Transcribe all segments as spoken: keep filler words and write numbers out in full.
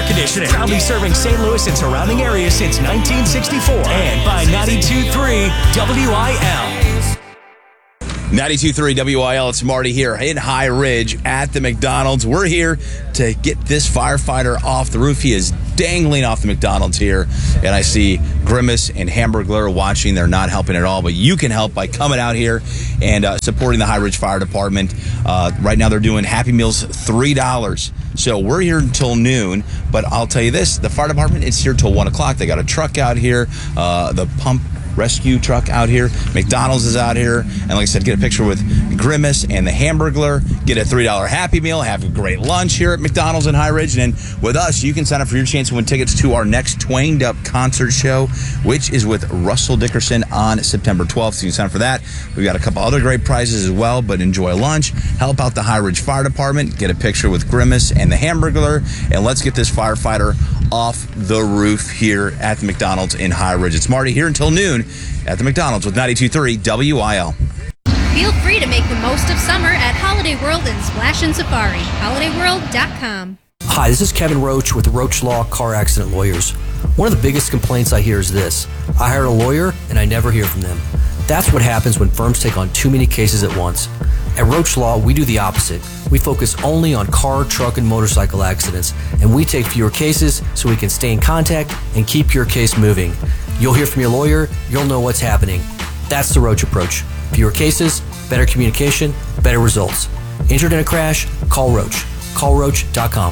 Conditioning. Proudly serving Saint Louis and surrounding areas since nineteen sixty-four. And by ninety-two point three W I L. ninety-two point three W I L, it's Marty here in High Ridge at the McDonald's. We're here to get this firefighter off the roof. He is dangling off the McDonald's here, and I see Grimace and Hamburglar watching. They're not helping at all, but you can help by coming out here and uh, supporting the High Ridge Fire Department. Uh, right now they're doing Happy Meals three dollars. So we're here until noon, but I'll tell you this, the fire department is here till one o'clock. They got a truck out here, uh, the pump rescue truck out here. McDonald's is out here. And like I said, get a picture with Grimace and the Hamburglar. Get a three dollar Happy Meal. Have a great lunch here at McDonald's in High Ridge. And then with us, you can sign up for your chance to win tickets to our next Twanged Up concert show, which is with Russell Dickerson on September twelfth. So you can sign up for that. We've got a couple other great prizes as well, but enjoy lunch. Help out the High Ridge Fire Department. Get a picture with Grimace and the Hamburglar. And let's get this firefighter off the roof here at the McDonald's in High Ridge. It's Marty here until noon at the McDonald's with ninety-two point three W I L. Feel free to make the most of summer at Holiday World and Splash and Safari. holiday world dot com. Hi, this is Kevin Roach with Roach Law Car Accident Lawyers. One of the biggest complaints I hear is this: I hired a lawyer and I never hear from them. That's what happens when firms take on too many cases at once. At Roach Law, we do the opposite. We focus only on car, truck, and motorcycle accidents, and we take fewer cases so we can stay in contact and keep your case moving. You'll hear from your lawyer, you'll know what's happening. That's the Roach approach. Fewer cases, better communication, better results. Injured in a crash? Call Roach. call roach dot com.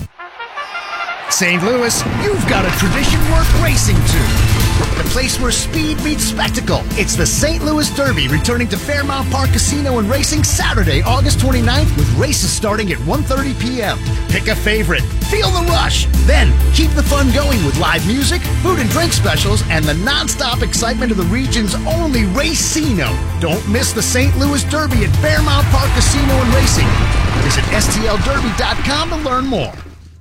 Saint Louis, you've got a tradition worth racing to. The place where speed meets spectacle. It's the Saint Louis Derby, returning to Fairmount Park Casino and Racing Saturday, August twenty-ninth, with races starting at one thirty p.m. Pick a favorite. Feel the rush. Then, keep the fun going with live music, food and drink specials, and the non-stop excitement of the region's only Racino. Don't miss the Saint Louis Derby at Fairmount Park Casino and Racing. Visit S T L derby dot com to learn more.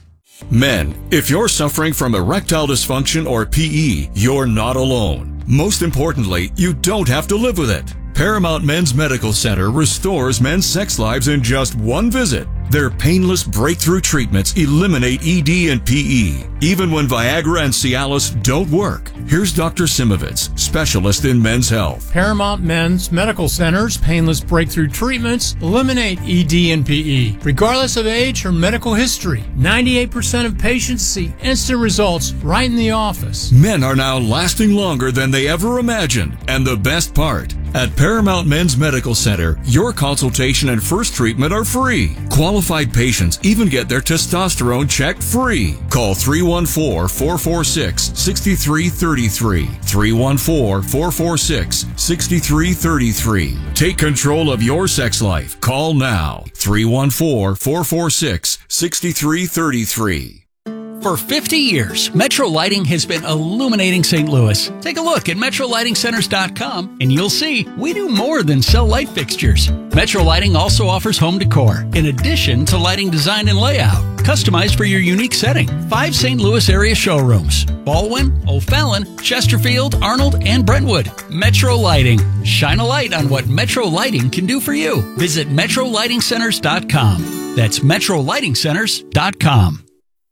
Men, if you're suffering from erectile dysfunction or P E, you're not alone. Most importantly, you don't have to live with it. Paramount Men's Medical Center restores men's sex lives in just one visit. Their painless breakthrough treatments eliminate E D and P E, even when Viagra and Cialis don't work. Here's Doctor Simovitz, specialist in men's health. Paramount Men's Medical Center's painless breakthrough treatments eliminate E D and P E, regardless of age or medical history. ninety-eight percent of patients see instant results right in the office. Men are now lasting longer than they ever imagined, and the best part, at Paramount Men's Medical Center, your consultation and first treatment are free. Qualified patients even get their testosterone checked free. Call three one four, four four six, six three three three. three one four, four four six, six three three three. Take control of your sex life. Call now. three one four, four four six, six three three three. For fifty years, Metro Lighting has been illuminating Saint Louis. Take a look at metro lighting centers dot com and you'll see we do more than sell light fixtures. Metro Lighting also offers home decor, in addition to lighting design and layout, customized for your unique setting. Five Saint Louis area showrooms: Baldwin, O'Fallon, Chesterfield, Arnold, and Brentwood. Metro Lighting. Shine a light on what Metro Lighting can do for you. Visit metro lighting centers dot com. That's metro lighting centers dot com.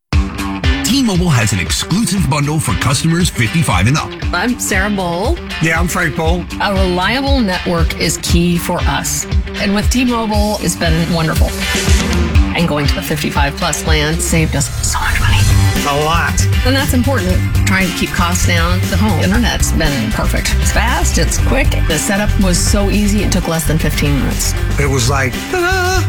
T-Mobile has an exclusive bundle for customers fifty-five and up. I'm Sarah Bowl. Yeah, I'm Frank Bowl. A reliable network is key for us. And with T-Mobile, it's been wonderful. And going to the fifty-five plus plan saved us so much money. A lot. And that's important. Trying to keep costs down. The home internet's been perfect. It's fast, it's quick. The setup was so easy, it took less than fifteen minutes. It was like, ta-da!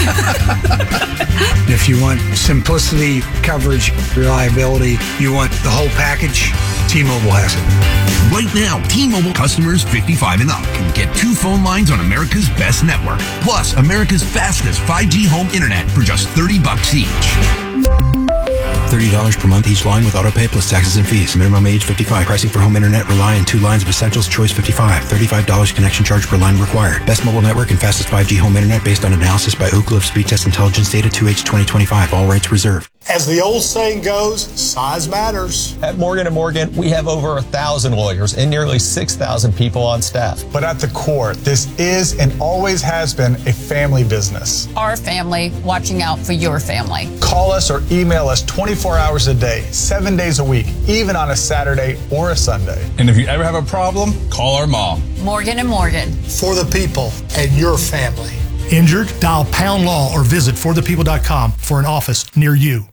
If you want simplicity, coverage, reliability, you want the whole package, T-Mobile has it. Right now, T-Mobile customers fifty-five and up can get two phone lines on America's best network, plus America's fastest five G home internet for just thirty bucks each. thirty dollars per month each line with autopay plus taxes and fees. Minimum age fifty-five. Pricing for home internet rely on two lines of Essentials Choice fifty-five. thirty-five dollars connection charge per line required. Best mobile network and fastest five G home internet based on analysis by Ookla of Speed Test Intelligence Data two H twenty twenty-five. All rights reserved. As the old saying goes, size matters. At Morgan and Morgan, we have over a thousand lawyers and nearly six thousand people on staff. But at the core, this is and always has been a family business. Our family watching out for your family. Call us or email us twenty-four hours a day, seven days a week, even on a Saturday or a Sunday. And if you ever have a problem, call our mom. Morgan and Morgan. For the people and your family. Injured? Dial Pound Law or visit for the people dot com for an office near you.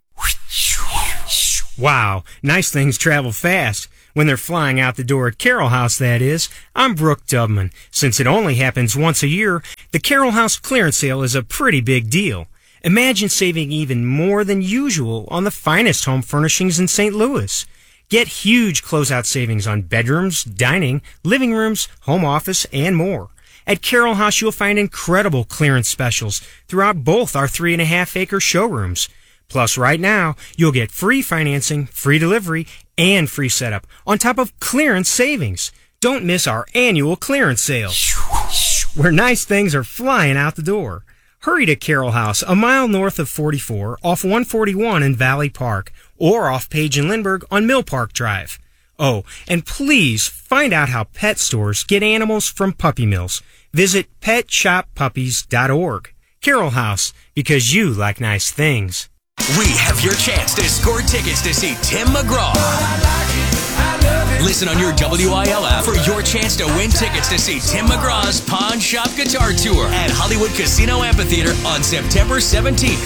Wow, nice things travel fast. When they're flying out the door at Carroll House, that is. I'm Brooke Dubman. Since it only happens once a year, the Carroll House clearance sale is a pretty big deal. Imagine saving even more than usual on the finest home furnishings in Saint Louis. Get huge closeout savings on bedrooms, dining, living rooms, home office, and more. At Carroll House, you'll find incredible clearance specials throughout both our three and a half acre showrooms. Plus, right now, you'll get free financing, free delivery, and free setup on top of clearance savings. Don't miss our annual clearance sale, where nice things are flying out the door. Hurry to Carroll House, a mile north of forty-four, off one forty-one in Valley Park, or off Page and Lindbergh on Mill Park Drive. Oh, and please find out how pet stores get animals from puppy mills. Visit pet shop puppies dot org. Carroll House, because you like nice things. We have your chance to score tickets to see Tim McGraw. Listen on your W I L app for your chance to win tickets to see Tim McGraw's Pawn Shop Guitar Tour at Hollywood Casino Amphitheater on September seventeenth.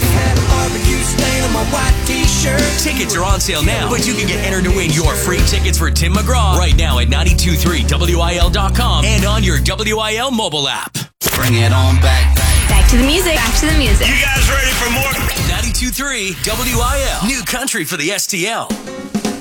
Tickets are on sale now, but you can get entered to win your free tickets for Tim McGraw right now at nine two three W I L dot com and on your W I L mobile app. Bring it on back. Back to the music. Back to the music. You guys ready for more? ninety-two point three W I L. New country for the S T L.